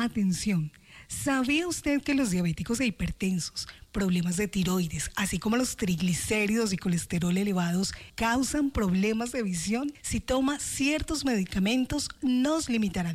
Atención, ¿sabía usted que los diabéticos e hipertensos, problemas de tiroides, así como los triglicéridos y colesterol elevados, causan problemas de visión? Si toma ciertos medicamentos, nos limitarán